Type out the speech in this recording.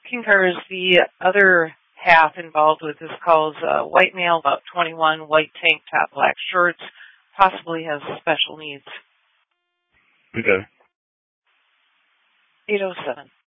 King is the other half involved with this call is a white male, about 21, white tank top, black shorts, possibly has special needs. Okay. 807.